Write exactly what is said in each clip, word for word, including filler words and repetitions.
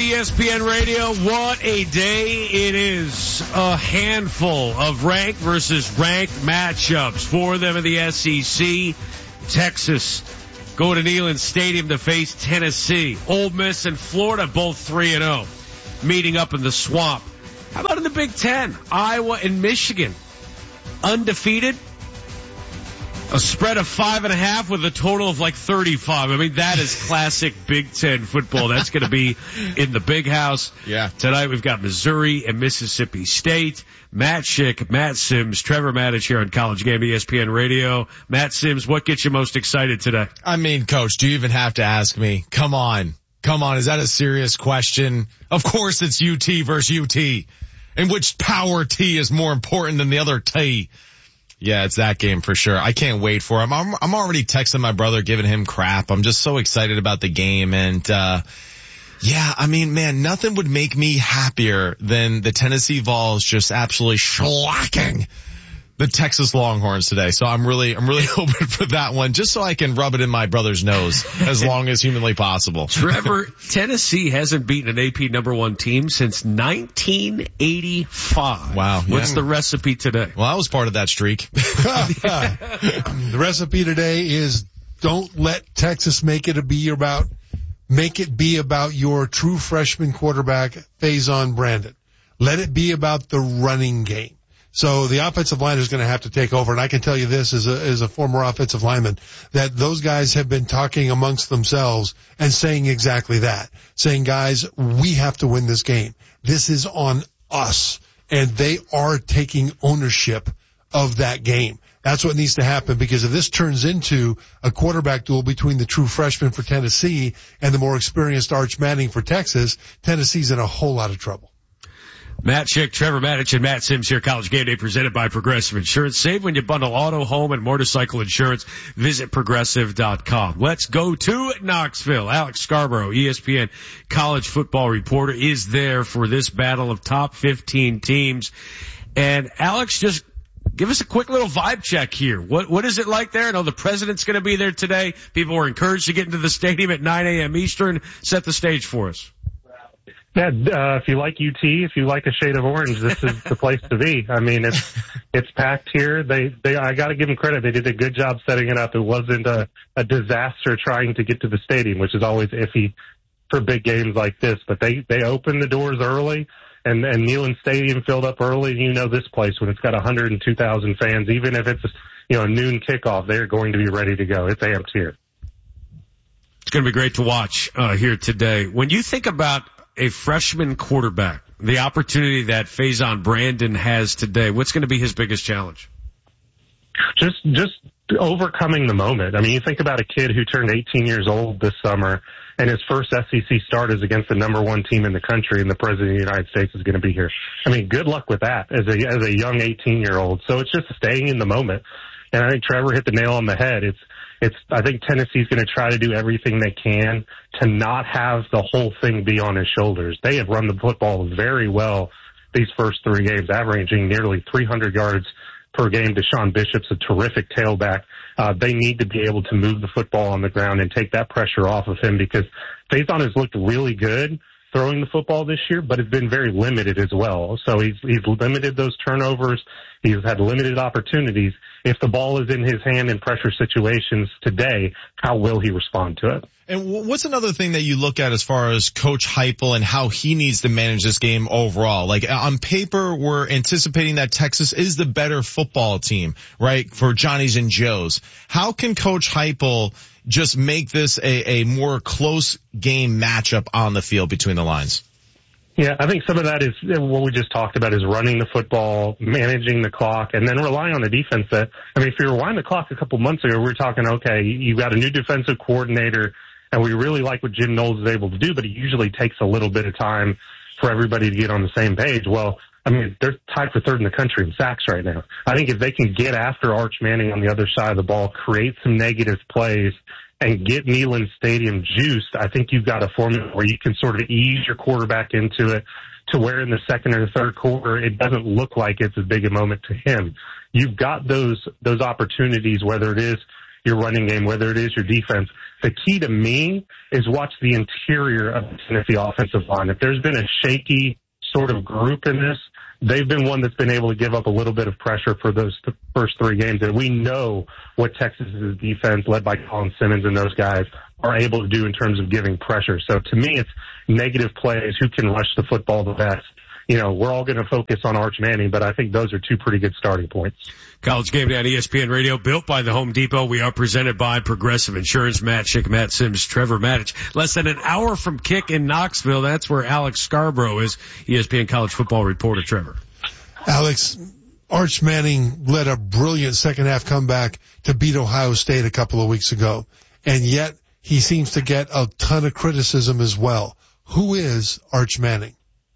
E S P N Radio. What a day it is. A handful of ranked versus ranked matchups for them in the S E C. Texas go to Neyland Stadium to face Tennessee. Ole Miss and Florida both three and oh, meeting up in the Swamp. How about in the Big Ten? Iowa and Michigan undefeated. A spread of five and a half with a total of like thirty-five. I mean, that is classic Big Ten football. That's going to be in the Big House. Yeah. Tonight we've got Missouri and Mississippi State. Matt Schick, Matt Sims, Trevor Maddich here on College Game E S P N Radio. Matt Sims, what gets you most excited today? I mean, Coach, do you even have to ask me? Come on. Come on. Is that a serious question? Of course it's U T versus U T. And which power T is more important than the other T? Yeah, it's that game for sure. I can't wait for him. I'm, I'm already texting my brother, giving him crap. I'm just so excited about the game. And, uh, yeah, I mean, man, nothing would make me happier than the Tennessee Vols just absolutely shellacking the Texas Longhorns today. So I'm really, I'm really hoping for that one, just so I can rub it in my brother's nose as long as humanly possible. Trevor, Tennessee hasn't beaten an A P number one team since nineteen eighty-five. Wow. What's yeah. the recipe today? Well, I was part of that streak. The recipe today is don't let Texas make it a be about, make it be about your true freshman quarterback, Faison Brandon. Let it be about the running game. So the offensive line is going to have to take over. And I can tell you this as a, as a former offensive lineman, that those guys have been talking amongst themselves and saying exactly that. Saying, guys, we have to win this game. This is on us. And they are taking ownership of that game. That's what needs to happen, because if this turns into a quarterback duel between the true freshman for Tennessee and the more experienced Arch Manning for Texas, Tennessee's in a whole lot of trouble. Matt Schick, Trevor Maddich, and Matt Sims here. College Game Day presented by Progressive Insurance. Save when you bundle auto, home, and motorcycle insurance. Visit progressive dot com. Let's go to Knoxville. Alex Scarborough, E S P N college football reporter, is there for this battle of top fifteen teams. And Alex, just give us a quick little vibe check here. What What is it like there? I know the president's going to be there today. People were encouraged to get into the stadium at nine a.m. Eastern. Set the stage for us. Yeah, uh, if you like U T, if you like a shade of orange, this is the place to be. I mean, it's it's packed here. They they I got to give them credit. They did a good job setting it up. It wasn't a, a disaster trying to get to the stadium, which is always iffy for big games like this. But they they opened the doors early, and and Neyland Stadium filled up early. You know this place, when it's got one hundred two thousand fans, even if it's you know a noon kickoff, they're going to be ready to go. It's amped here. It's going to be great to watch uh, here today. When you think about a freshman quarterback, the opportunity that Faison Brandon has today, what's going to be his biggest challenge? Just, just overcoming the moment. I mean, you think about a kid who turned eighteen years old this summer, and his first S E C start is against the number one team in the country, and the president of the United States is going to be here. I mean, good luck with that as a, as a young eighteen year old. So it's just staying in the moment. And I think Trevor hit the nail on the head. It's, It's, I think Tennessee's going to try to do everything they can to not have the whole thing be on his shoulders. They have run the football very well these first three games, averaging nearly three hundred yards per game. Deshaun Bishop's a terrific tailback. Uh, they need to be able to move the football on the ground and take that pressure off of him, because Faison has looked really good throwing the football this year, but it's been very limited as well. So he's, he's limited those turnovers. He's had limited opportunities. If the ball is in his hand in pressure situations today, how will he respond to it? And what's another thing that you look at as far as Coach Heupel and how he needs to manage this game overall? Like, on paper, we're anticipating that Texas is the better football team, right, for Johnny's and Joe's. How can Coach Heupel just make this a, a more close game matchup on the field between the lines? Yeah, I think some of that is what we just talked about, is running the football, managing the clock, and then relying on the defense. That, I mean, if you rewind the clock a couple months ago, we were talking, okay, you've got a new defensive coordinator, and we really like what Jim Knowles is able to do, but it usually takes a little bit of time for everybody to get on the same page. Well, I mean, they're tied for third in the country in sacks right now. I think if they can get after Arch Manning on the other side of the ball, create some negative plays, and get Neyland Stadium juiced, I think you've got a formula where you can sort of ease your quarterback into it to where in the second or the third quarter it doesn't look like it's as big a moment to him. You've got those those opportunities, whether it is your running game, whether it is your defense, The key to me is watch the interior of the Tennessee offensive line. If there's been a shaky sort of group in this, they've been one that's been able to give up a little bit of pressure for those th- first three games. And we know what Texas's defense, led by Colin Simmons and those guys, are able to do in terms of giving pressure. So to me, it's negative plays, who can rush the football the best. You know, we're all going to focus on Arch Manning, but I think those are two pretty good starting points. College Game Day on E S P N Radio, built by the Home Depot. We are presented by Progressive Insurance. Matt Schick, Matt Sims, Trevor Mattich. Less than an hour from kick in Knoxville. That's where Alex Scarborough is, E S P N college football reporter. Trevor. Alex, Arch Manning led a brilliant second half comeback to beat Ohio State a couple of weeks ago, and yet he seems to get a ton of criticism as well. Who is Arch Manning?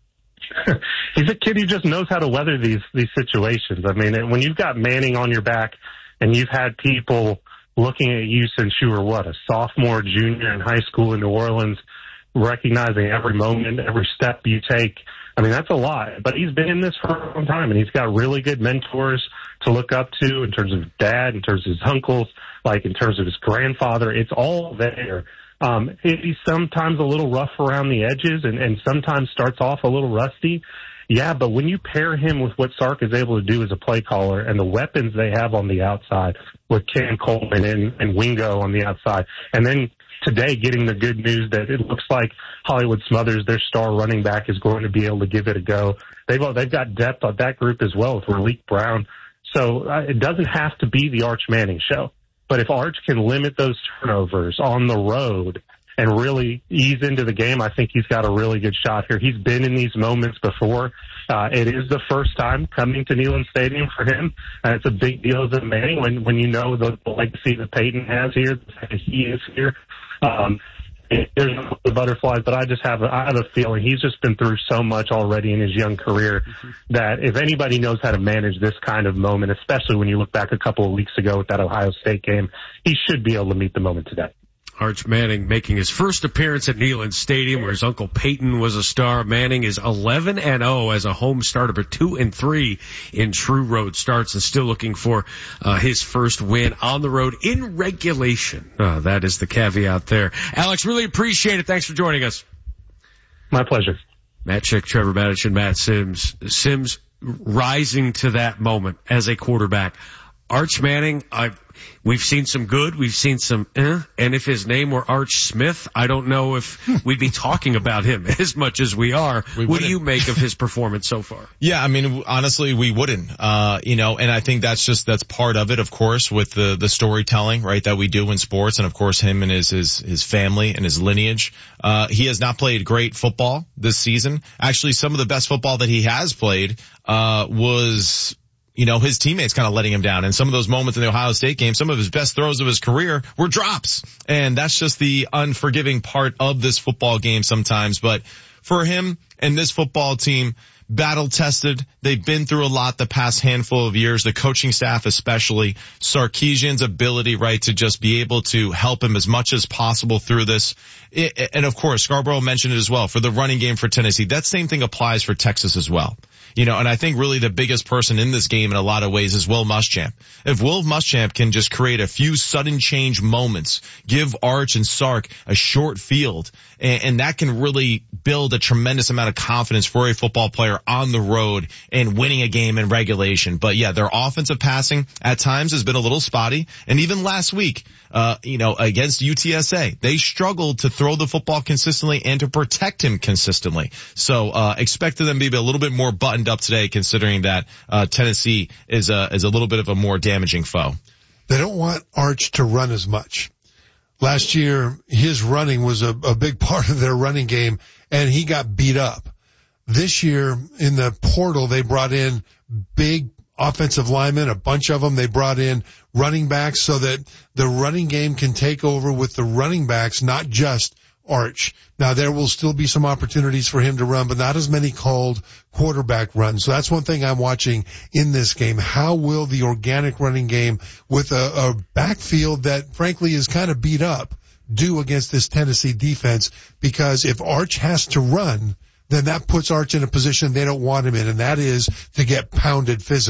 He's a kid who just knows how to weather these these situations. I mean, when you've got Manning on your back and you've had people looking at you since you were, what, a sophomore, junior in high school in New Orleans, recognizing every moment, every step you take, I mean, that's a lot. But he's been in this for a long time, and he's got really good mentors to look up to in terms of dad, in terms of his uncles, like in terms of his grandfather. It's all there. Um, he's sometimes a little rough around the edges and, and sometimes starts off a little rusty. Yeah, but when you pair him with what Sark is able to do as a play caller and the weapons they have on the outside with Cam Coleman and, and Wingo on the outside, and then today getting the good news that it looks like Hollywood Smothers, their star running back, is going to be able to give it a go. They've, they've got depth on that group as well with Raleek Brown. So uh, it doesn't have to be the Arch Manning show. But if Arch can limit those turnovers on the road and really ease into the game, I think he's got a really good shot here. He's been in these moments before. Uh, it is the first time coming to Neyland Stadium for him. And it's a big deal as a Manning when, when you know the, the legacy that Peyton has here, the fact that he is here. Um, there's no the butterflies, but I just have a, I have a feeling he's just been through so much already in his young career mm-hmm. that if anybody knows how to manage this kind of moment, especially when you look back a couple of weeks ago with that Ohio State game, he should be able to meet the moment today. Arch Manning making his first appearance at Neyland Stadium, where his uncle Peyton was a star. Manning is eleven and oh as a home starter, but two and three in true road starts, and still looking for uh, his first win on the road in regulation. Uh, that is the caveat there. Alex, really appreciate it. Thanks for joining us. My pleasure. Matt Schick, Trevor Mattich, and Matt Sims. Sims rising to that moment as a quarterback. Arch Manning, I, we've seen some good, we've seen some eh, and if his name were Arch Smith, I don't know if we'd be talking about him as much as we are. We what do you make of his performance so far? Yeah, I mean, honestly, we wouldn't, uh, you know, and I think that's just, that's part of it, of course, with the, the storytelling, right, that we do in sports, and of course him and his, his, his family and his lineage. Uh, he has not played great football this season. Actually, some of the best football that he has played, uh, was, you know, his teammates kind of letting him down. And some of those moments in the Ohio State game, some of his best throws of his career were drops. And that's just the unforgiving part of this football game sometimes. But for him and this football team, battle tested. They've been through a lot the past handful of years, the coaching staff especially. Sarkisian's ability, right, to just be able to help him as much as possible through this. And of course, Scarborough mentioned it as well for the running game for Tennessee. That same thing applies for Texas as well. You know, and I think really the biggest person in this game in a lot of ways is Will Muschamp. If Will Muschamp can just create a few sudden change moments, give Arch and Sark a short field, and, and that can really build a tremendous amount of confidence for a football player on the road and winning a game in regulation. But yeah, their offensive passing at times has been a little spotty. And even last week, uh, you know, against U T S A, they struggled to throw the football consistently and to protect him consistently. So, uh, expected them to be a little bit more buttoned up today, considering that, uh, Tennessee is a, is a little bit of a more damaging foe. They don't want Arch to run as much. Last year, his running was a, a big part of their running game, and he got beat up. This year, in the portal, they brought in big offensive linemen, a bunch of them. They brought in running backs so that the running game can take over with the running backs, not just Arch. Now, there will still be some opportunities for him to run, but not as many called quarterback runs. So that's one thing I'm watching in this game. How will the organic running game with a, a backfield that, frankly, is kind of beat up do against this Tennessee defense? Because if Arch has to run, then that puts Arch in a position they don't want him in, and that is to get pounded physically.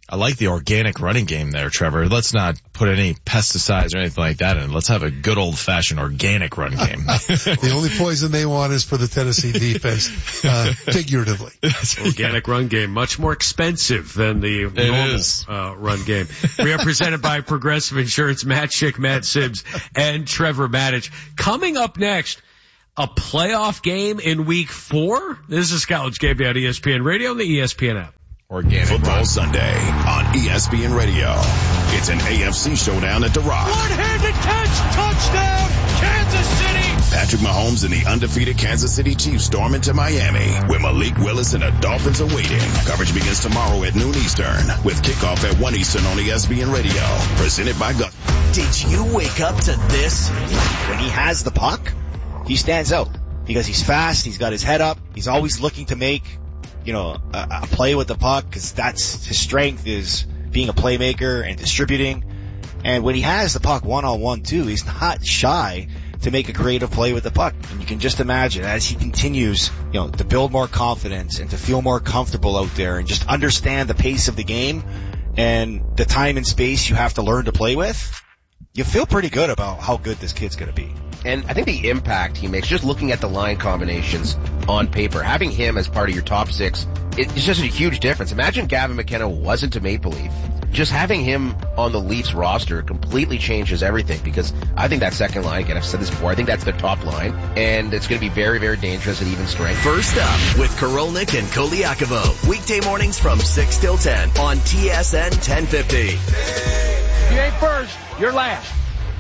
I like the organic running game there, Trevor. Let's not put any pesticides or anything like that in. Let's have a good old-fashioned organic run game. The only poison they want is for the Tennessee defense, uh, figuratively. Organic run game, much more expensive than the It normal is. uh, run game. We are presented by Progressive Insurance, Matt Schick, Matt Sims, and Trevor Maddich. Coming up next, a playoff game in week four. This is College Game Day on E S P N Radio and the E S P N app. Organic Football run. Sunday on E S P N Radio. It's an A F C showdown at The Rock. One-handed catch, touchdown, Kansas City. Patrick Mahomes and the undefeated Kansas City Chiefs storm into Miami, where Malik Willis and the Dolphins are waiting. Coverage begins tomorrow at noon Eastern, with kickoff at one Eastern on E S P N Radio. Presented by Gus. Did you wake up to this? When he has the puck, he stands out because he's fast, he's got his head up, he's always looking to make, you know, a, a play with the puck, because that's his strength, is being a playmaker and distributing. And when he has the puck one-on-one too, he's not shy to make a creative play with the puck. And you can just imagine as he continues, you know, to build more confidence and to feel more comfortable out there and just understand the pace of the game and the time and space you have to learn to play with, you feel pretty good about how good this kid's going to be. And I think the impact he makes, just looking at the line combinations on paper, having him as part of your top six, it's just a huge difference. Imagine Gavin McKenna wasn't a Maple Leaf. Just having him on the Leafs roster completely changes everything, because I think that second line, again, I've said this before, I think that's their top line, and it's going to be very, very dangerous at even strength. First up with Korolnik and Koliakovo. Weekday mornings from six till ten on T S N ten fifty. You ain't first, you're last.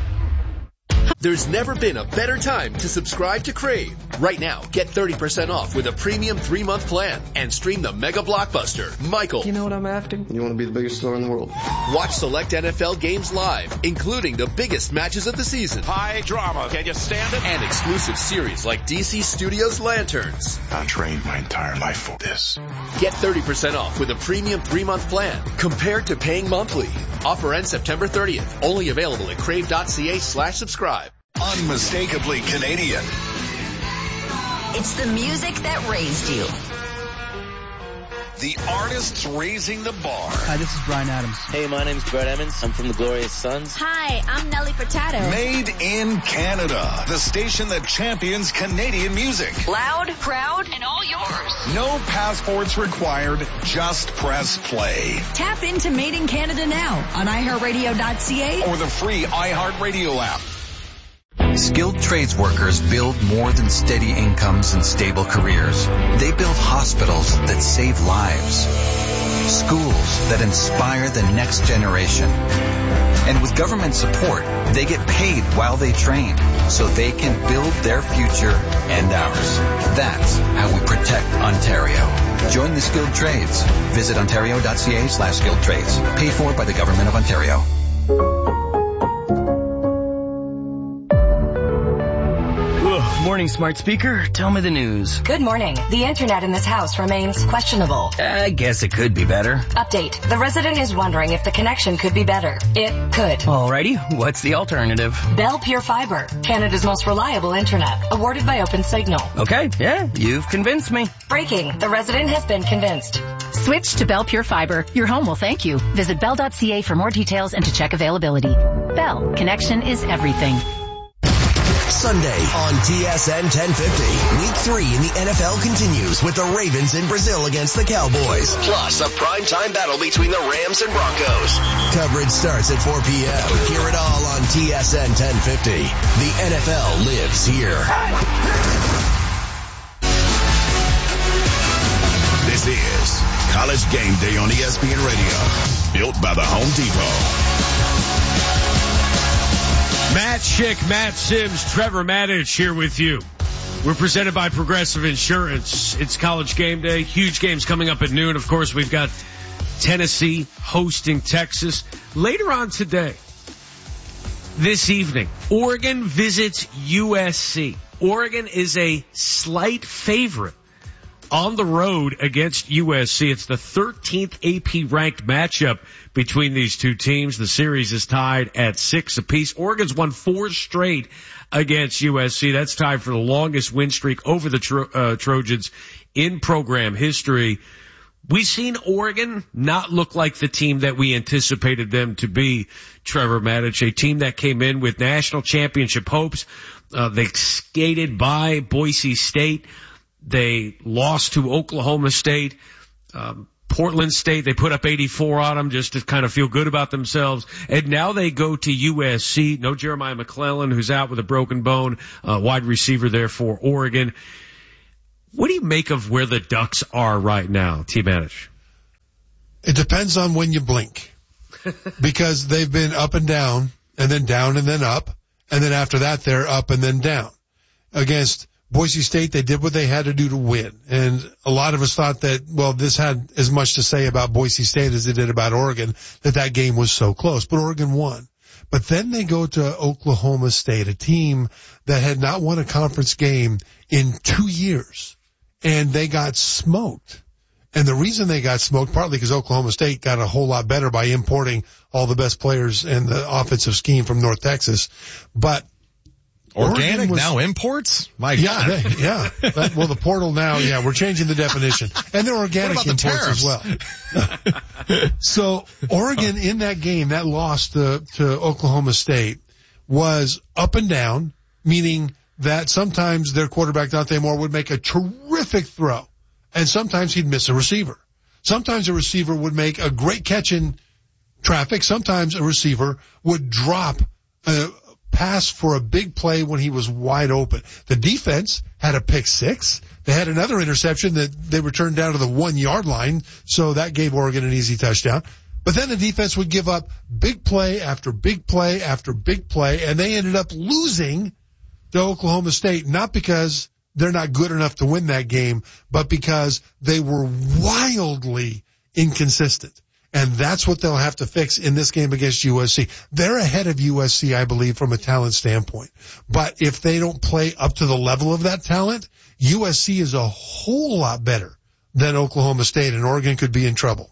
There's never been a better time to subscribe to Crave. Right now, get thirty percent off with a premium three-month plan and stream the mega blockbuster, Michael. You know what I'm after? You want to be the biggest star in the world. Watch select N F L games live, including the biggest matches of the season. High drama. Can you stand it? And exclusive series like D C Studios Lanterns. I trained my entire life for this. Get thirty percent off with a premium three-month plan compared to paying monthly. Offer ends September thirtieth. Only available at crave.ca slash subscribe. Unmistakably Canadian. It's the music that raised you. The artists raising the bar. Hi, this is Bryan Adams. Hey, my name's Brett Emmons. I'm from the Glorious Sons. Hi, I'm Nelly Furtado. Made in Canada. The station that champions Canadian music. Loud, proud, and all yours. No passports required. Just press play. Tap into Made in Canada now on i heart radio dot c a or the free iHeartRadio app. Skilled trades workers build more than steady incomes and stable careers. They build hospitals that save lives, schools that inspire the next generation. And with government support, they get paid while they train so they can build their future and ours. That's how we protect Ontario. Join the skilled trades. Visit ontario.ca slash skilled trades. Paid for by the Government of Ontario. Morning, smart speaker. Tell me the news. Good morning. The internet in this house remains questionable. I guess it could be better. Update. The resident is wondering if the connection could be better. It could. Alrighty. What's the alternative? Bell Pure Fiber, Canada's most reliable internet, awarded by OpenSignal. Okay. Yeah, you've convinced me. Breaking. The resident has been convinced. Switch to Bell Pure Fiber. Your home will thank you. Visit bell dot c a for more details and to check availability. Bell. Connection is everything. Sunday on T S N ten fifty. Week three in the N F L continues with the Ravens in Brazil against the Cowboys. Plus a primetime battle between the Rams and Broncos. Coverage starts at four p.m. Hear it all on T S N ten fifty. The N F L lives here. This is College Game Day on E S P N Radio. Built by the Home Depot. Matt Schick, Matt Sims, Trevor Maddich here with you. We're presented by Progressive Insurance. It's College Game Day. Huge games coming up at noon. Of course, we've got Tennessee hosting Texas. Later on today, this evening, Oregon visits U S C. Oregon is a slight favorite on the road against U S C. It's the thirteenth A P ranked matchup between these two teams. The series is tied at six apiece. Oregon's won four straight against U S C. That's tied for the longest win streak over the Tro- uh, Trojans in program history. we've seen Oregon not look like the team that we anticipated them to be, Trevor Matich, a team that came in with national championship hopes. Uh, they skated by Boise State. They lost to Oklahoma State. Um, Portland State, they put up eighty-four on them just to kind of feel good about themselves. And now they go to U S C. No Jeremiah McClellan, who's out with a broken bone, uh, wide receiver there for Oregon. What do you make of where the Ducks are right now, T-Manage? It depends on when you blink. Because they've been up and down, and then down and then up, and then after that they're up and then down. Against Boise State, they did what they had to do to win. And a lot of us thought that, well, this had as much to say about Boise State as it did about Oregon, that that game was so close. But Oregon won. But then they go to Oklahoma State, a team that had not won a conference game in two years. And they got smoked. And the reason they got smoked, partly because Oklahoma State got a whole lot better by importing all the best players in the offensive scheme from North Texas. But Organic was, now imports? My yeah, God. They, yeah. That, well, the portal now, yeah, we're changing the definition. And they're organic what about imports the as well. So Oregon in that game, that loss to, to Oklahoma State, was up and down, meaning that sometimes their quarterback, Dante Moore, would make a terrific throw. And sometimes he'd miss a receiver. Sometimes a receiver would make a great catch in traffic. Sometimes a receiver would drop a pass for a big play when he was wide open. The defense had a pick six. They had another interception that they returned down to the one yard line, so that gave Oregon an easy touchdown. But then the defense would give up big play after big play after big play, and they ended up losing to Oklahoma State, not because they're not good enough to win that game, but because they were wildly inconsistent. And that's what they'll have to fix in this game against U S C. They're ahead of U S C, I believe, from a talent standpoint. But if they don't play up to the level of that talent, U S C is a whole lot better than Oklahoma State, and Oregon could be in trouble.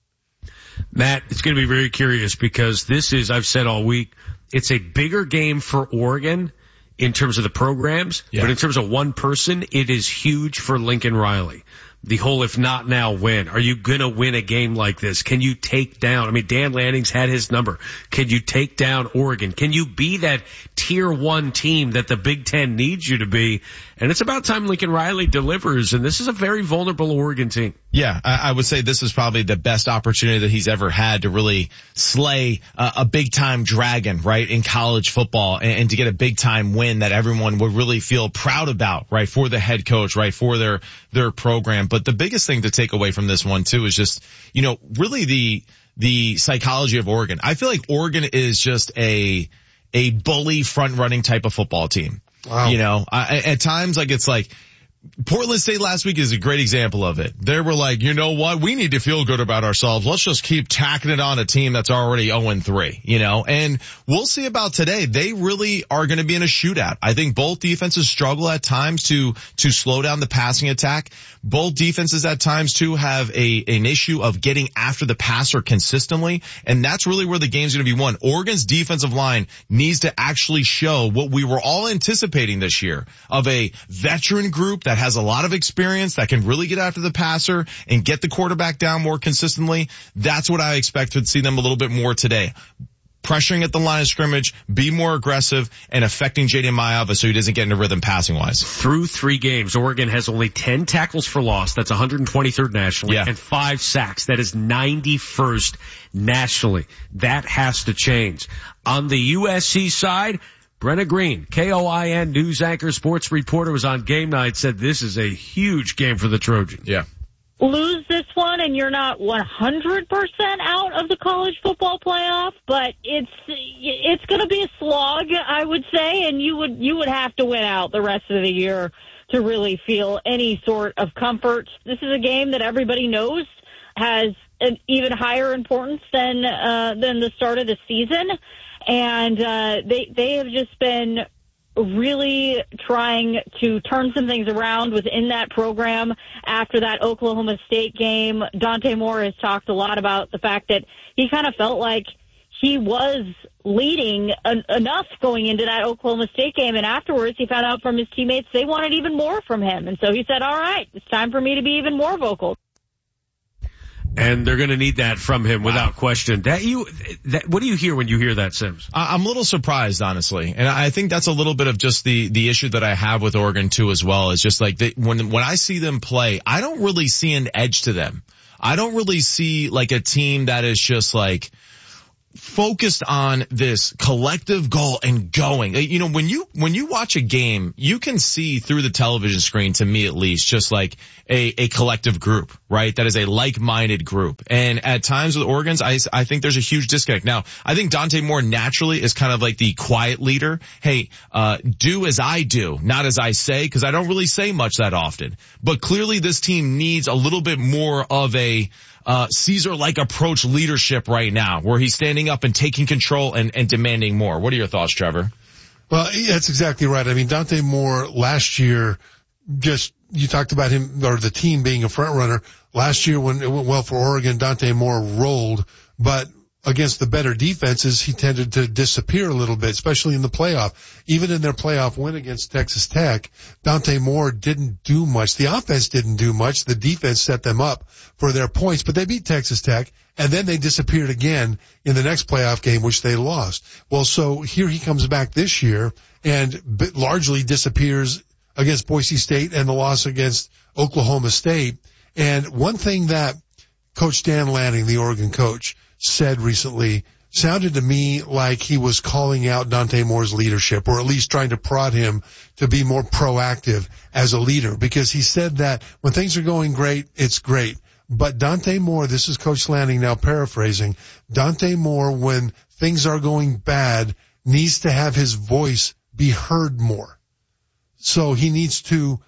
Matt, it's going to be very curious because this is, I've said all week, it's a bigger game for Oregon in terms of the programs, yeah. But in terms of one person, it is huge for Lincoln Riley. The whole if not now when. Are you going to win a game like this? Can you take down, I mean, Dan Lanning's had his number. Can you take down Oregon? Can you be that tier one team that the Big Ten needs you to be? And it's about time Lincoln Riley delivers, and this is a very vulnerable Oregon team. Yeah, I, I would say this is probably the best opportunity that he's ever had to really slay uh, a big-time dragon, right, in college football, and, and to get a big-time win that everyone would really feel proud about, right, for the head coach, right, for their their program. But the biggest thing to take away from this one, too, is just, you know, really the the psychology of Oregon. I feel like Oregon is just a a bully front-running type of football team. Wow. You know, I, at times, like, it's like, Portland State last week is a great example of it. They were like, you know what? We need to feel good about ourselves. Let's just keep tacking it on a team that's already oh and three, you know, and we'll see about today. They really are going to be in a shootout. I think both defenses struggle at times to, to slow down the passing attack. Both defenses at times too have a, an issue of getting after the passer consistently. And that's really where the game's going to be won. Oregon's defensive line needs to actually show what we were all anticipating this year of a veteran group that has a lot of experience, that can really get after the passer and get the quarterback down more consistently. That's what I expect to see them a little bit more today. Pressuring at the line of scrimmage, be more aggressive, and affecting J D Mayava so he doesn't get into rhythm passing-wise. Through three games, Oregon has only ten tackles for loss. That's one hundred twenty-third nationally. Yeah. And five sacks. That is ninety-first nationally. That has to change. On the U S C side, Brenna Green, K O I N news anchor, sports reporter, was on game night, said this is a huge game for the Trojans. Yeah. Lose this one and you're not one hundred percent out of the college football playoff, but it's it's going to be a slog, I would say, and you would you would have to win out the rest of the year to really feel any sort of comfort. This is a game that everybody knows has an even higher importance than uh, than the start of the season. And uh, they they have just been really trying to turn some things around within that program after that Oklahoma State game. Dante Moore has talked a lot about the fact that he kind of felt like he was leading en- enough going into that Oklahoma State game, and afterwards he found out from his teammates they wanted even more from him. And so he said, all right, it's time for me to be even more vocal. And they're going to need that from him without question. That you, that, what do you hear when you hear that, Sims? I'm a little surprised, honestly. And I think that's a little bit of just the, the issue that I have with Oregon too as well. Is just like they, when, when I see them play, I don't really see an edge to them. I don't really see like a team that is just like focused on this collective goal and going. You know, when you, when you watch a game, you can see through the television screen, to me at least, just like a, a collective group, right? That is a like-minded group. And at times with Oregon's, I, I think there's a huge disconnect. Now, I think Dante Moore naturally is kind of like the quiet leader. Hey, uh, do as I do, not as I say, because I don't really say much that often. But clearly this team needs a little bit more of a, Uh, Caesar-like approach leadership right now, where he's standing up and taking control and, and demanding more. What are your thoughts, Trevor? Well, that's exactly right. I mean, Dante Moore last year, just, you talked about him, or the team being a front runner. Last year when it went well for Oregon, Dante Moore rolled, but against the better defenses, he tended to disappear a little bit, especially in the playoff. Even in their playoff win against Texas Tech, Dante Moore didn't do much. The offense didn't do much. The defense set them up for their points, but they beat Texas Tech, and then they disappeared again in the next playoff game, which they lost. Well, so here he comes back this year and largely disappears against Boise State and the loss against Oklahoma State. And one thing that Coach Dan Lanning, the Oregon coach, said recently sounded to me like he was calling out Dante Moore's leadership, or at least trying to prod him to be more proactive as a leader, because he said that when things are going great, it's great. But Dante Moore, this is Coach Lanning now paraphrasing, Dante Moore, when things are going bad, needs to have his voice be heard more. So he needs to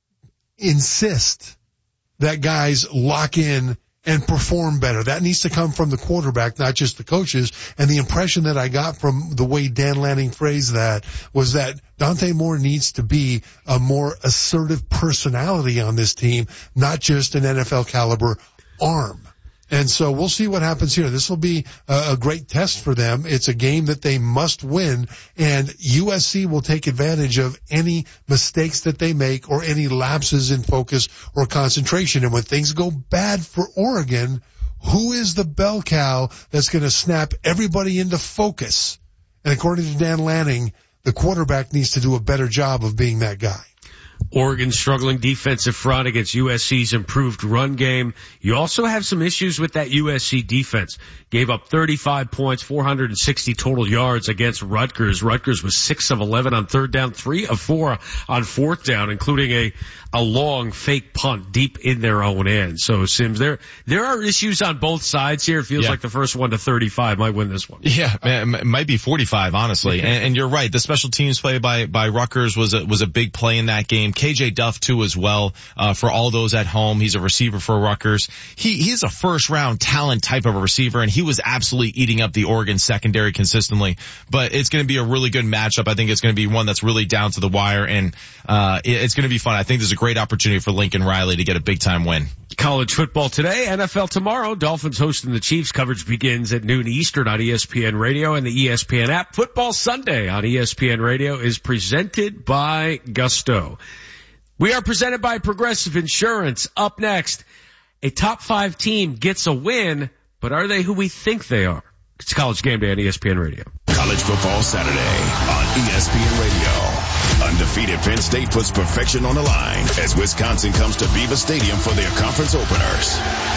insist that guys lock in and perform better. That needs to come from the quarterback, not just the coaches. And the impression that I got from the way Dan Lanning phrased that was that Dante Moore needs to be a more assertive personality on this team, not just an N F L caliber arm. And so we'll see what happens here. This will be a, a great test for them. It's a game that they must win, and U S C will take advantage of any mistakes that they make or any lapses in focus or concentration. And when things go bad for Oregon, who is the bell cow that's going to snap everybody into focus? And according to Dan Lanning, the quarterback needs to do a better job of being that guy. Oregon's struggling defensive front against U S C's improved run game. You also have some issues with that U S C defense. Gave up thirty-five points, four hundred sixty total yards against Rutgers. Rutgers was six of eleven on third down, three of four on fourth down, including a, a long fake punt deep in their own end. So, Sims, there, there are issues on both sides here. It feels yeah. like the first one to thirty-five might win this one. Yeah, it might be forty-five, honestly. and, and you're right. The special teams play by, by Rutgers was a, was a big play in that game. K J Duff too as well, uh, for all those at home. He's a receiver for Rutgers. He, he's a first round talent type of a receiver, and he was absolutely eating up the Oregon secondary consistently. But it's going to be a really good matchup. I think it's going to be one that's really down to the wire, and, uh, it, it's going to be fun. I think there's a great opportunity for Lincoln Riley to get a big time win. College football today, N F L tomorrow. Dolphins hosting the Chiefs. Coverage begins at noon Eastern on E S P N Radio and the E S P N app. Football Sunday on E S P N Radio is presented by Gusto. We are presented by Progressive Insurance. Up next, a top five team gets a win, but are they who we think they are? It's College Game Day on E S P N Radio. College football Saturday on E S P N Radio. Undefeated Penn State puts perfection on the line as Wisconsin comes to Beaver Stadium for their conference openers.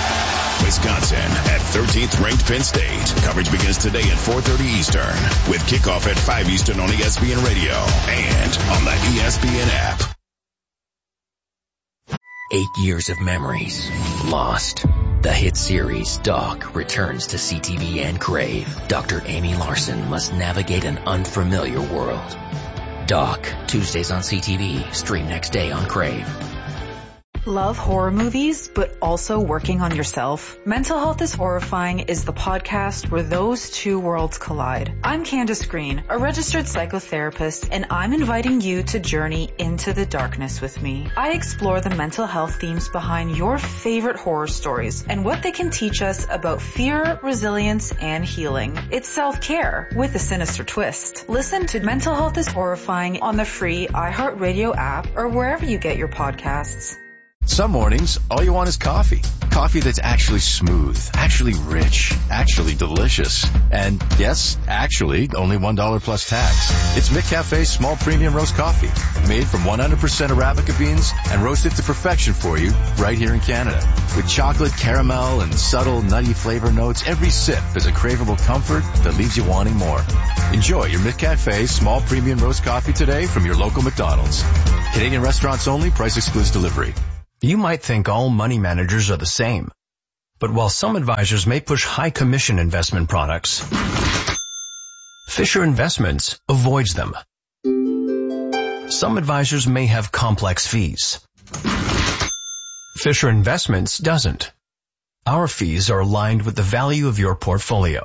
Wisconsin at thirteenth ranked Penn State. Coverage begins today at four thirty Eastern with kickoff at five Eastern on E S P N Radio and on the E S P N app. Eight years of memories lost. The hit series Doc returns to C T V and Crave. Doctor Amy Larson must navigate an unfamiliar world. Doc, Tuesdays on C T V, stream next day on Crave. Love horror movies, but also working on yourself? Mental Health is Horrifying is the podcast where those two worlds collide. I'm Candace Green, a registered psychotherapist, and I'm inviting you to journey into the darkness with me. I explore the mental health themes behind your favorite horror stories and what they can teach us about fear, resilience, and healing. It's self-care with a sinister twist. Listen to Mental Health is Horrifying on the free iHeartRadio app or wherever you get your podcasts. Some mornings, all you want is coffee. Coffee that's actually smooth, actually rich, actually delicious. And yes, actually, only one dollar plus tax. It's McCafe's small premium roast coffee, made from one hundred percent Arabica beans and roasted to perfection for you right here in Canada. With chocolate, caramel, and subtle nutty flavor notes, every sip is a craveable comfort that leaves you wanting more. Enjoy your McCafe small premium roast coffee today from your local McDonald's. Canadian restaurants only, price excludes delivery. You might think all money managers are the same. But while some advisors may push high commission investment products, Fisher Investments avoids them. Some advisors may have complex fees. Fisher Investments doesn't. Our fees are aligned with the value of your portfolio.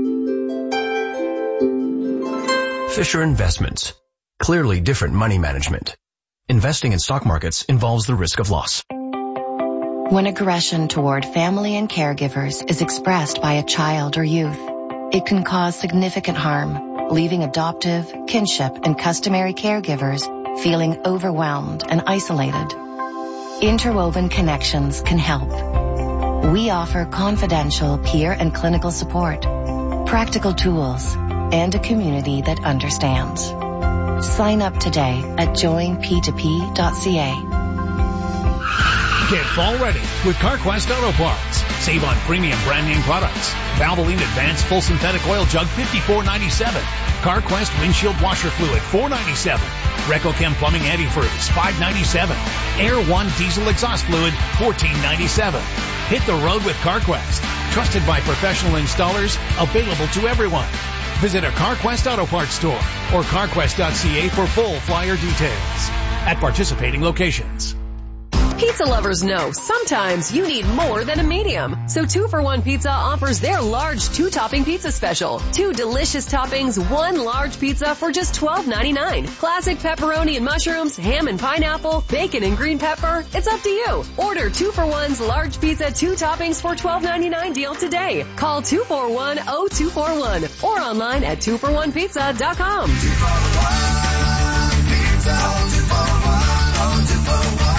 Fisher Investments. Clearly different money management. Investing in stock markets involves the risk of loss. When aggression toward family and caregivers is expressed by a child or youth, it can cause significant harm, leaving adoptive, kinship, and customary caregivers feeling overwhelmed and isolated. Interwoven Connections can help. We offer confidential peer and clinical support, practical tools, and a community that understands. Sign up today at join p two p dot c a. Get fall ready with CarQuest Auto Parts. Save on premium brand name products. Valvoline Advanced Full Synthetic Oil Jug fifty-four ninety-seven. CarQuest Windshield Washer Fluid four ninety-seven. RecoChem Plumbing Antifreeze five ninety-seven. Air One Diesel Exhaust Fluid fourteen ninety-seven. Hit the road with CarQuest. Trusted by professional installers. Available to everyone. Visit a CarQuest Auto Parts store or carquest dot c a for full flyer details at participating locations. Pizza lovers know sometimes you need more than a medium. So Two for One Pizza offers their large two-topping pizza special. Two delicious toppings, one large pizza for just twelve ninety-nine. Classic pepperoni and mushrooms, ham and pineapple, bacon and green pepper. It's up to you. Order Two for One's large pizza, two toppings for twelve ninety-nine deal today. Call two four one, oh two four one or online at two for one pizza dot com. two for one Pizza, oh two four one, oh two four one.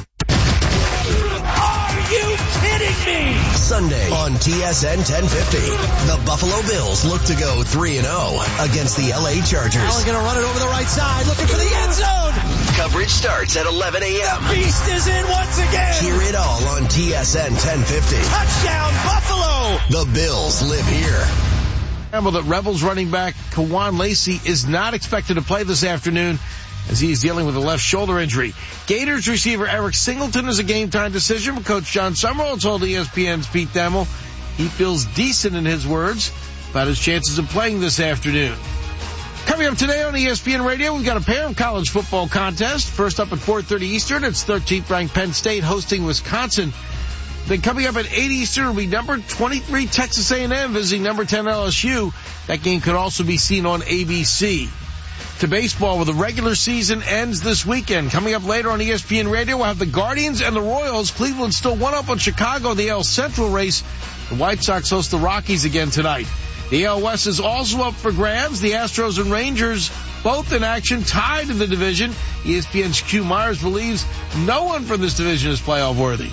You kidding me? Sunday on T S N ten fifty. The Buffalo Bills look to go three and oh against the L A Chargers. Allen going to run it over the right side, looking for the end zone. Coverage starts at eleven a.m. The beast is in once again. Hear it all on T S N ten fifty. Touchdown, Buffalo. The Bills live here. Remember that Rebels running back Kawan Lacey is not expected to play this afternoon as he is dealing with a left shoulder injury. Gators receiver Eric Singleton is a game-time decision, but Coach John Summerall told E S P N's Pete Thamel he feels decent, in his words, about his chances of playing this afternoon. Coming up today on E S P N Radio, we've got a pair of college football contests. First up at four thirty Eastern, it's thirteenth-ranked Penn State hosting Wisconsin. Then coming up at eight Eastern will be number twenty-three Texas A and M visiting number ten L S U. That game could also be seen on A B C. To baseball, where the regular season ends this weekend. Coming up later on E S P N Radio, we'll have the Guardians and the Royals. Cleveland still one up on Chicago, the A L Central race. The White Sox host the Rockies again tonight. The A L West is also up for grabs. The Astros and Rangers both in action, tied in the division. E S P N's Q Myers believes no one from this division is playoff worthy.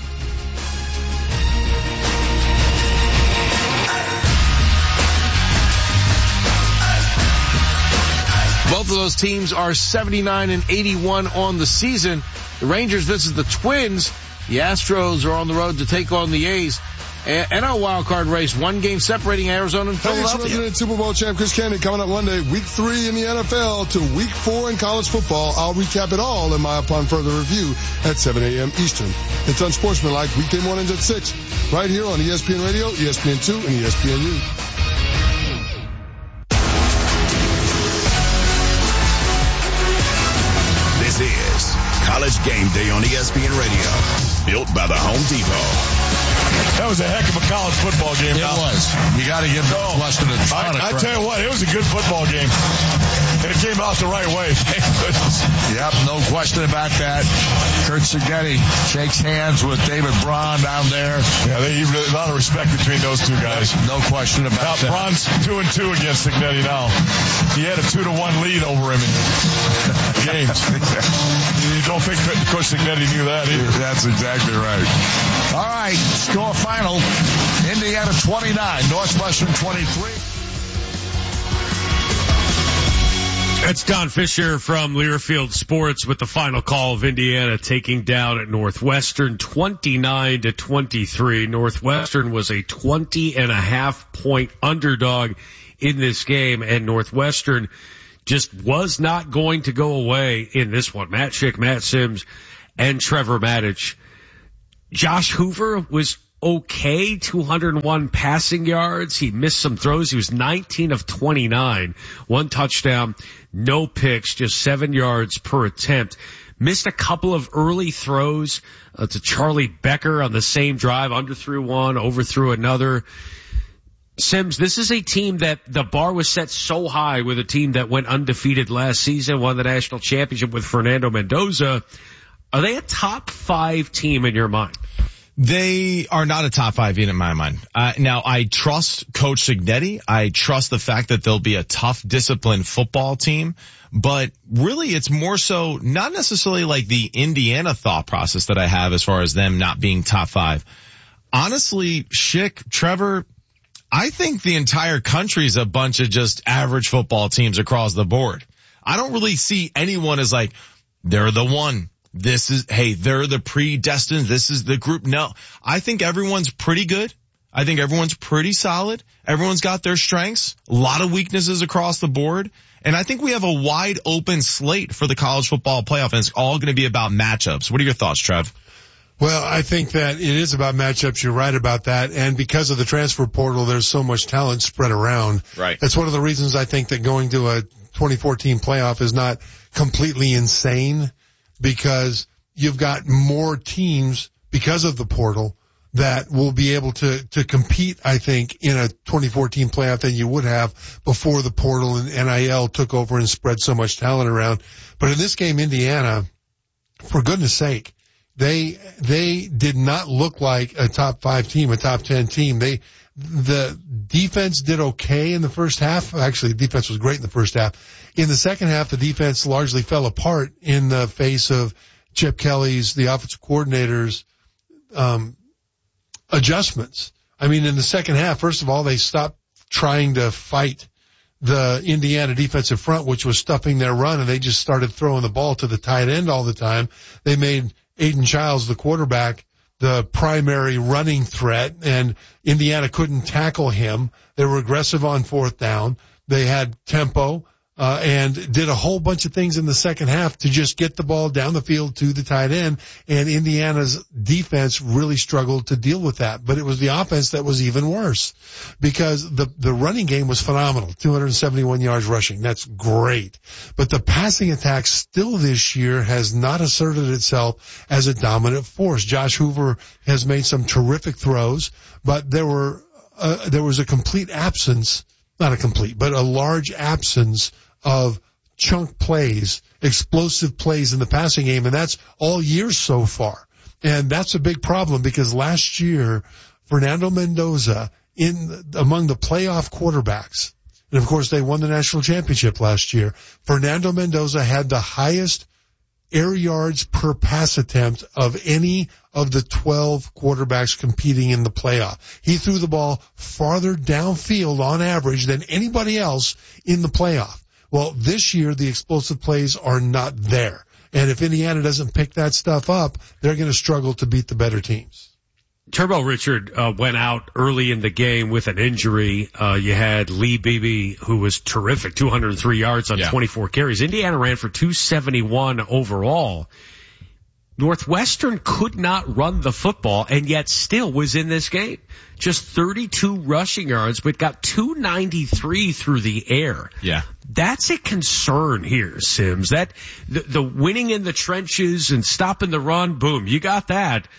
Both of those teams are seventy-nine and eighty-one on the season. The Rangers visit the Twins. The Astros are on the road to take on the A's. And our wild card race, one game separating Arizona and Philadelphia. Hey, it's Super Bowl champ Chris Candy coming up Monday, week three in the N F L to week four in college football. I'll recap it all in my Upon Further Review at seven a.m. Eastern. It's Unsportsmanlike weekday mornings at six, right here on E S P N Radio, E S P N two, and E S P N U. This is College Game Day on E S P N Radio, built by the Home Depot. That was a heck of a college football game. It now. was. You got to give Northwestern a ton of I, I credit. tell you what, it was a good football game. And it came out the right way. Thank goodness. Yep, no question about that. Kurt Signetti shakes hands with David Braun down there. Yeah, they, a lot of respect between those two guys. No question about now, that. Braun's two and two against Signetti now. He had a two to one lead over him in games. You don't think Coach Signetti knew that either. That's exactly right. All right, score final. Indiana twenty-nine, Northwestern twenty-three. That's Don Fisher from Learfield Sports with the final call of Indiana taking down at Northwestern twenty-nine to twenty-three. Northwestern was a twenty and a half point underdog in this game, and Northwestern just was not going to go away in this one. Matt Schick, Matt Sims, and Trevor Matich. Josh Hoover was okay, two hundred one passing yards. He missed some throws. He was nineteen of twenty-nine. One touchdown, no picks, just seven yards per attempt. Missed a couple of early throws uh, to Charlie Becker on the same drive. Underthrew one, overthrew another. Sims, this is a team that the bar was set so high with a team that went undefeated last season, won the national championship with Fernando Mendoza. Are they a top five team in your mind? They are not a top five in my mind. Uh, now, I trust Coach Signetti. I trust the fact that they'll be a tough, disciplined football team. But really, it's more so not necessarily like the Indiana thought process that I have as far as them not being top five. Honestly, Schick, Trevor, I think the entire country is a bunch of just average football teams across the board. I don't really see anyone as like, they're the one. This is, hey, they're the predestined. This is the group. No, I think everyone's pretty good. I think everyone's pretty solid. Everyone's got their strengths, a lot of weaknesses across the board. And I think we have a wide open slate for the college football playoff, and it's all going to be about matchups. What are your thoughts, Trev? Well, I think that it is about matchups. You're right about that. And because of the transfer portal, there's so much talent spread around. Right. That's one of the reasons I think that going to a twenty fourteen playoff is not completely insane, because you've got more teams because of the portal that will be able to, to compete, I think, in a twenty fourteen playoff than you would have before the portal and N I L took over and spread so much talent around. But in this game, Indiana, for goodness sake, they, they did not look like a top five team, a top ten team. They, the defense did okay in the first half. Actually, the defense was great in the first half. In the second half, the defense largely fell apart in the face of Chip Kelly's, the offensive coordinator's, um, adjustments. I mean, in the second half, first of all, they stopped trying to fight the Indiana defensive front, which was stuffing their run, and they just started throwing the ball to the tight end all the time. They made Aiden Childs, the quarterback, the primary running threat, and Indiana couldn't tackle him. They were aggressive on fourth down. They had tempo, uh, and did a whole bunch of things in the second half to just get the ball down the field to the tight end, and Indiana's defense really struggled to deal with that. But it was the offense that was even worse, because the, the running game was phenomenal, two hundred seventy-one yards rushing. That's great. But the passing attack still this year has not asserted itself as a dominant force. Josh Hoover has made some terrific throws, but there were, uh, there was a complete absence, not a complete, but a large absence of chunk plays, explosive plays in the passing game, and that's all year so far. And that's a big problem, because last year, Fernando Mendoza, in among the playoff quarterbacks, and of course they won the national championship last year, Fernando Mendoza had the highest air yards per pass attempt of any of the twelve quarterbacks competing in the playoff. He threw the ball farther downfield on average than anybody else in the playoff. Well, this year the explosive plays are not there. And if Indiana doesn't pick that stuff up, they're going to struggle to beat the better teams. Turbo Richard uh, went out early in the game with an injury. Uh, you had Lee Beebe, who was terrific, two hundred three yards on yeah. twenty-four carries. Indiana ran for two seventy-one overall. Northwestern could not run the football, and yet still was in this game. Just thirty-two rushing yards, but got two ninety-three through the air. Yeah. That's a concern here, Sims. That the, the winning in the trenches and stopping the run, boom, you got that.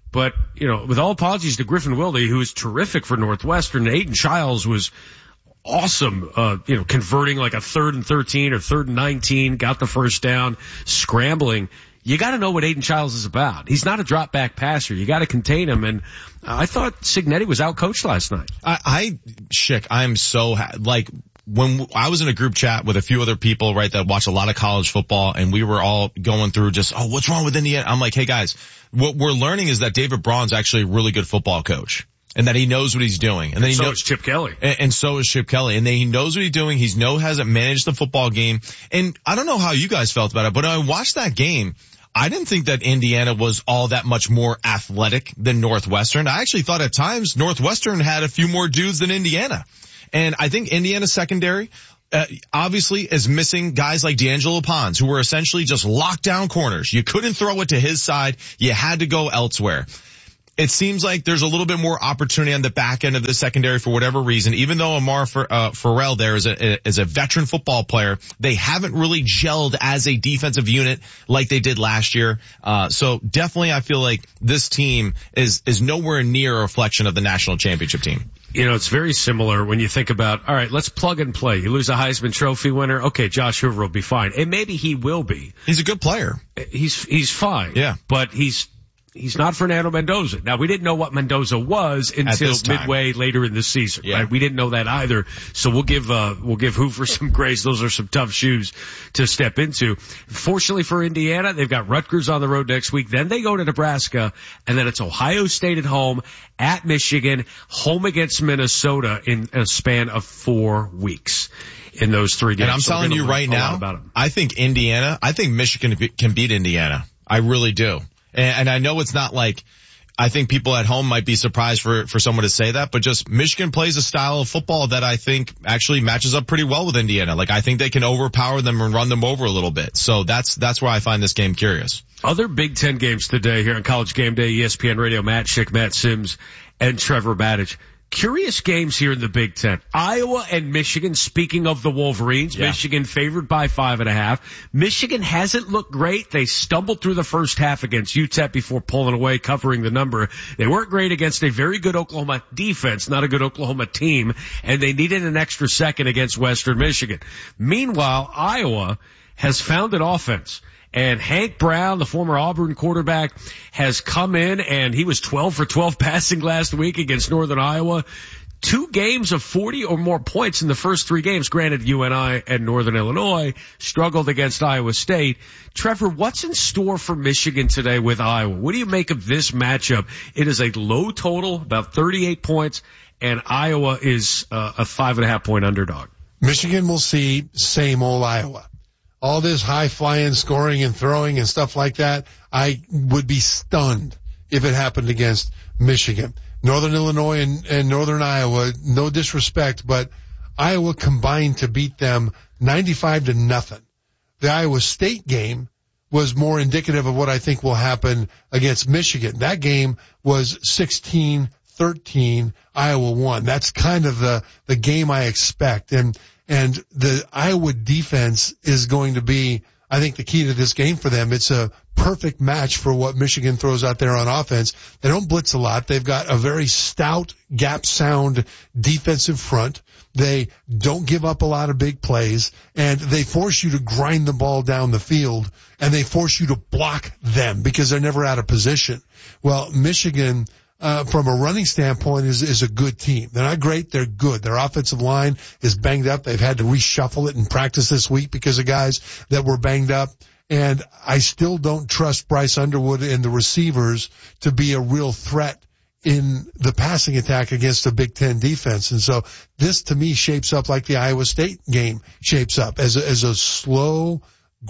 But, you know, with all apologies to Griffin Wilde, who was terrific for Northwestern, Aiden Childs was awesome, uh, you know, converting like a third and thirteen or third and nineteen, got the first down, scrambling. You got to know what Aiden Childs is about. He's not a drop back passer. You got to contain him. And I thought Cignetti was outcoached last night. I, I, Schick, I'm so, ha- like, when I was in a group chat with a few other people, right, that watch a lot of college football, and we were all going through just, oh, what's wrong with Indiana? I'm like, hey guys, what we're learning is that David Braun's actually a really good football coach. And that he knows what he's doing. And then and he so knows, is Chip Kelly. And, and so is Chip Kelly. And then he knows what he's doing. He's know, hasn't managed the football game. And I don't know how you guys felt about it, but when I watched that game, I didn't think that Indiana was all that much more athletic than Northwestern. I actually thought at times Northwestern had a few more dudes than Indiana. And I think Indiana's secondary, uh, obviously is missing guys like D'Angelo Pons, who were essentially just lockdown corners. You couldn't throw it to his side. You had to go elsewhere. It seems like there's a little bit more opportunity on the back end of the secondary for whatever reason. Even though Amar uh, Farrell there is a, is a veteran football player, they haven't really gelled as a defensive unit like they did last year. Uh, so definitely I feel like this team is, is nowhere near a reflection of the national championship team. You know, it's very similar when you think about, all right, let's plug and play. You lose a Heisman Trophy winner. Okay, Josh Hoover will be fine. And maybe he will be. He's a good player. He's, he's fine. Yeah. But he's, He's not Fernando Mendoza. Now, we didn't know what Mendoza was until midway later in the season, yeah. right? We didn't know that either. So we'll give, uh, we'll give Hoover some grace. Those are some tough shoes to step into. Fortunately for Indiana, they've got Rutgers on the road next week. Then they go to Nebraska, and then it's Ohio State at home, at Michigan, home against Minnesota in a span of four weeks. In those three games. And I'm so telling you right now, I think Indiana, I think Michigan can beat Indiana. I really do. And I know it's not like, I think people at home might be surprised for, for someone to say that, but just Michigan plays a style of football that I think actually matches up pretty well with Indiana. Like I think they can overpower them and run them over a little bit. So that's, that's where I find this game curious. Other Big Ten games today here on College Game Day, E S P N Radio, Matt Schick, Matt Sims, and Trevor Badich. Curious games here in the Big Ten. Iowa and Michigan, speaking of the Wolverines, yeah. Michigan favored by five and a half. Michigan hasn't looked great. They stumbled through the first half against U T E P before pulling away, covering the number. They weren't great against a very good Oklahoma defense, not a good Oklahoma team, and they needed an extra second against Western Michigan. Meanwhile, Iowa has found an offense. And Hank Brown, the former Auburn quarterback, has come in and he was twelve for twelve passing last week against Northern Iowa. Two games of forty or more points in the first three games. Granted, U N I and Northern Illinois struggled against Iowa State. Trevor, what's in store for Michigan today with Iowa? What do you make of this matchup? It is a low total, about thirty-eight points, and Iowa is uh, a five and a half point underdog. Michigan will see same old Iowa. All this high-flying scoring and throwing and stuff like that, I would be stunned if it happened against Michigan. Northern Illinois and, and Northern Iowa, no disrespect, but Iowa combined to beat them ninety-five to nothing. The Iowa State game was more indicative of what I think will happen against Michigan. That game was sixteen thirteen, Iowa won. That's kind of the, the game I expect. And And the Iowa defense is going to be, I think, the key to this game for them. It's a perfect match for what Michigan throws out there on offense. They don't blitz a lot. They've got a very stout, gap-sound defensive front. They don't give up a lot of big plays, and they force you to grind the ball down the field, and they force you to block them because they're never out of position. Well, Michigan... Uh, from a running standpoint is, is a good team. They're not great. They're good. Their offensive line is banged up. They've had to reshuffle it in practice this week because of guys that were banged up. And I still don't trust Bryce Underwood and the receivers to be a real threat in the passing attack against the Big Ten defense. And so this to me shapes up like the Iowa State game shapes up as a, as a slow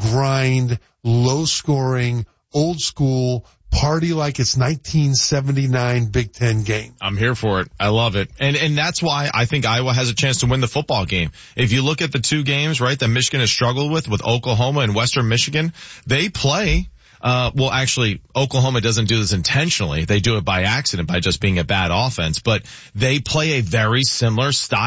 grind, low scoring, old school party like it's nineteen seventy-nine Big Ten game. I'm here for it. I love it. And, and that's why I think Iowa has a chance to win the football game. If you look at the two games, right, that Michigan has struggled with, with Oklahoma and Western Michigan, they play, uh, well actually Oklahoma doesn't do this intentionally. They do it by accident by just being a bad offense, but they play a very similar style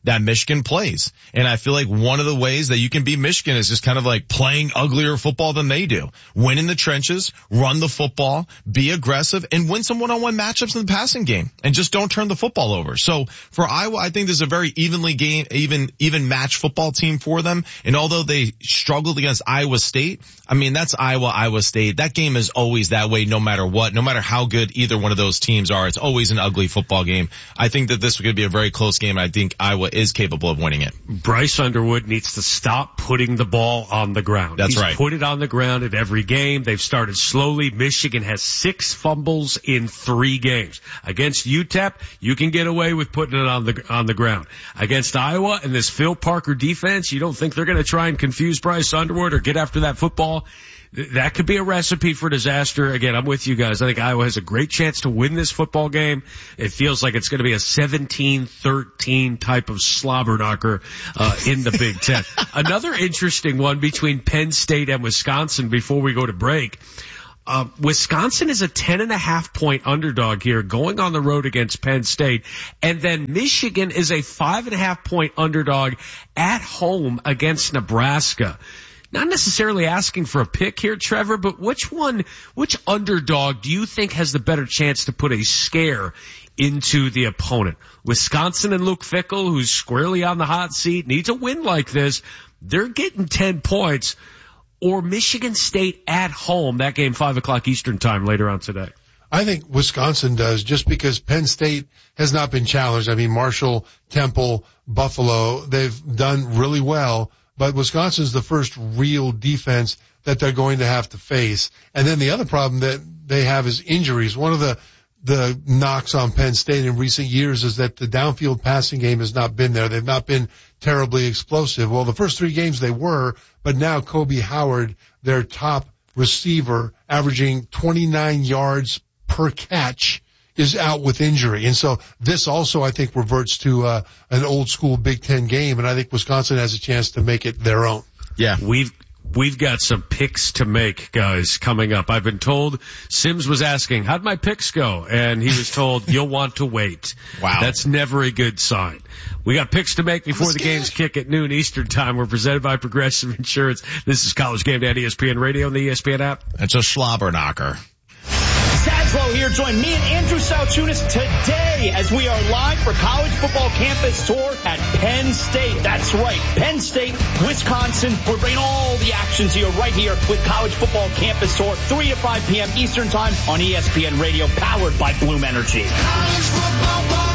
that Michigan plays. And I feel like one of the ways that you can beat Michigan is just kind of like playing uglier football than they do. Win in the trenches, run the football, be aggressive, and win some one-on-one matchups in the passing game. And just don't turn the football over. So for Iowa, I think this is a very evenly game, even, even match football team for them. And although they struggled against Iowa State, I mean, that's Iowa, Iowa State. That game is always that way no matter what, no matter how good either one of those teams are. It's always an ugly football game. I think that this is going to be a very close game. I think Iowa is capable of winning it. Bryce Underwood needs to stop putting the ball on the ground. That's He's right. put it on the ground at every game. They've started slowly. Michigan has six fumbles in three games. Against U T E P, you can get away with putting it on the on the ground. Against Iowa and this Phil Parker defense, you don't think they're going to try and confuse Bryce Underwood or get after that football? That could be a recipe for disaster. Again, I'm with you guys. I think Iowa has a great chance to win this football game. It feels like it's going to be a seventeen thirteen type of slobber knocker uh, in the Big Ten. Another interesting one between Penn State and Wisconsin before we go to break. Uh, Wisconsin is a ten and a half point underdog here going on the road against Penn State. And then Michigan is a five and a half point underdog at home against Nebraska. Not necessarily asking for a pick here, Trevor, but which one, which underdog do you think has the better chance to put a scare into the opponent? Wisconsin and Luke Fickell, who's squarely on the hot seat, needs a win like this. They're getting ten points. Or Michigan State at home, that game five o'clock Eastern time later on today. I think Wisconsin does, just because Penn State has not been challenged. I mean, Marshall, Temple, Buffalo, they've done really well. But Wisconsin's the first real defense that they're going to have to face. And then the other problem that they have is injuries. One of the, the knocks on Penn State in recent years is that the downfield passing game has not been there. They've not been terribly explosive. Well, the first three games they were, but now Kobe Howard, their top receiver, averaging twenty-nine yards per catch, is out with injury. And so this also, I think, reverts to uh, an old school Big Ten game, and I think Wisconsin has a chance to make it their own. Yeah. We've We've got some picks to make, guys, coming up. I've been told, Sims was asking, how'd my picks go? And he was told, you'll want to wait. Wow. That's never a good sign. We got picks to make before the games kick at noon Eastern time. We're presented by Progressive Insurance. This is College Game Day on E S P N Radio and the E S P N app. It's a slobber knocker. Saslow here. Join me and Andrew Salchunas today as we are live for College Football Campus Tour at Penn State. That's right, Penn State, Wisconsin. We're bringing all the action to you right here with College Football Campus Tour, three to five p.m. Eastern Time on E S P N Radio, powered by Bloom Energy. College football party.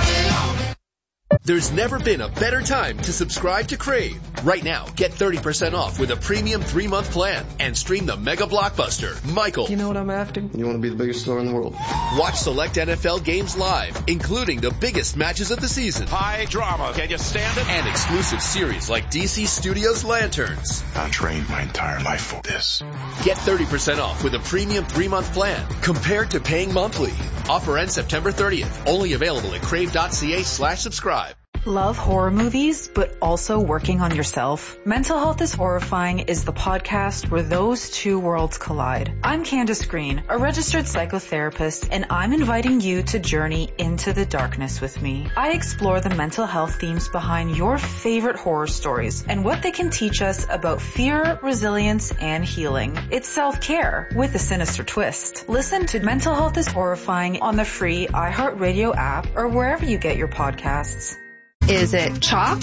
There's never been a better time to subscribe to Crave. Right now, get thirty percent off with a premium three-month plan and stream the mega blockbuster, Michael. You know what I'm after? You want to be the biggest star in the world. Watch select N F L games live, including the biggest matches of the season. High drama. Can you stand it? And exclusive series like D C Studios Lanterns. I trained my entire life for this. Get thirty percent off with a premium three-month plan compared to paying monthly. Offer ends September thirtieth. Only available at crave.ca slash subscribe. Love horror movies, but also working on yourself? Mental Health is Horrifying is the podcast where those two worlds collide. I'm Candace Green, a registered psychotherapist, and I'm inviting you to journey into the darkness with me. I explore the mental health themes behind your favorite horror stories and what they can teach us about fear, resilience, and healing. It's self-care with a sinister twist. Listen to Mental Health is Horrifying on the free iHeartRadio app or wherever you get your podcasts. Is it chalk?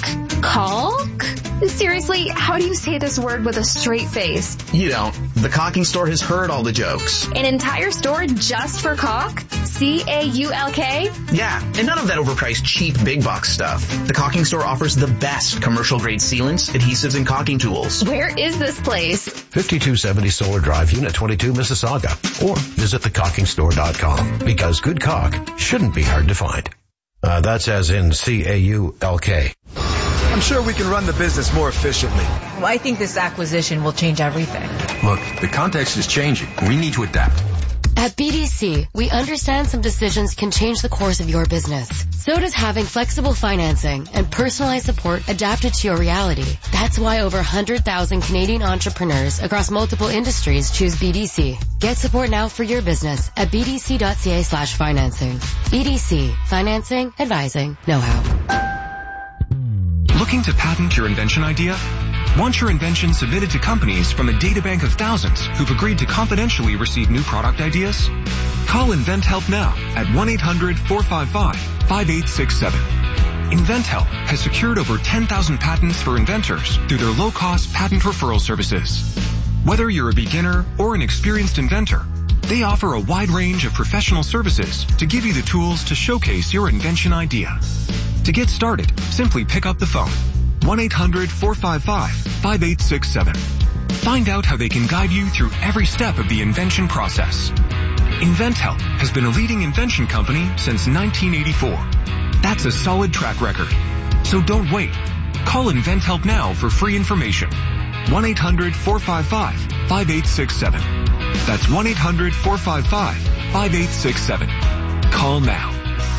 Caulk? Seriously, how do you say this word with a straight face? You don't. The Caulking Store has heard all the jokes. An entire store just for caulk? C A U L K? Yeah, and none of that overpriced cheap big box stuff. The Caulking Store offers the best commercial grade sealants, adhesives, and caulking tools. Where is this place? fifty-two seventy Solar Drive, Unit twenty-two, Mississauga. Or visit the caulking store dot com, because good caulk shouldn't be hard to find. Uh, that's as in C A U L K. I'm sure we can run the business more efficiently. Well, I think this acquisition will change everything. Look, the context is changing. We need to adapt. At B D C, we understand some decisions can change the course of your business. So does having flexible financing and personalized support adapted to your reality. That's why over one hundred thousand Canadian entrepreneurs across multiple industries choose B D C. Get support now for your business at bdc.ca slash financing. B D C. Financing, advising, know-how. Looking to patent your invention idea? Want your invention submitted to companies from a databank of thousands who've agreed to confidentially receive new product ideas? Call InventHelp now at one eight hundred four five five five eight six seven. InventHelp has secured over ten thousand patents for inventors through their low-cost patent referral services. Whether you're a beginner or an experienced inventor, they offer a wide range of professional services to give you the tools to showcase your invention idea. To get started, simply pick up the phone. one eight hundred four five five five eight six seven. Find out how they can guide you through every step of the invention process. InventHelp has been a leading invention company since nineteen eighty-four. That's a solid track record. So don't wait. Call InventHelp now for free information. one eight hundred four five five five eight six seven. That's one eight hundred four five five five eight six seven. Call now.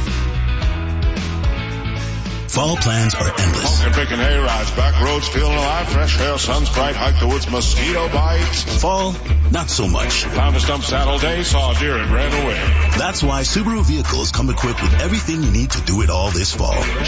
Fall plans are endless. Smoking, picking hay rides, back roads, feeling alive, fresh air, sun's bright, hike the woods, mosquito bites. Fall, not so much. Found a stump saddle day, saw a deer and ran away. That's why Subaru vehicles come equipped with everything you need to do it all this fall.